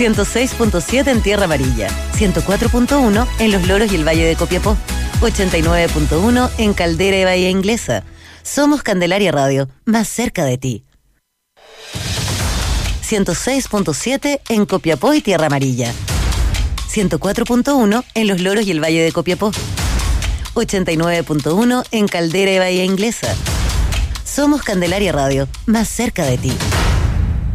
106.7 en Tierra Amarilla, 104.1 en Los Loros y el Valle de Copiapó, 89.1 en Caldera y Bahía Inglesa. Somos Candelaria Radio, más cerca de ti. 106.7 en Copiapó y Tierra Amarilla, 104.1 en Los Loros y el Valle de Copiapó, 89.1 en Caldera y Bahía Inglesa. Somos Candelaria Radio, más cerca de ti.